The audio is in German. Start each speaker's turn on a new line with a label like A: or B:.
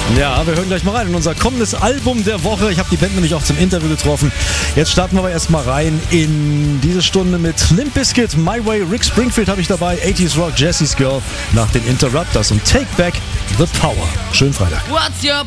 A: Ja, wir hören gleich mal rein in unser kommendes Album der Woche. Ich habe die Band nämlich auch zum Interview getroffen. Jetzt starten wir aber erstmal rein in diese Stunde mit Limp Bizkit, My Way, Rick Springfield habe ich dabei, 80s Rock, Jesse's Girl nach den Interrupters und Take Back the Power. Schönen Freitag.
B: What's your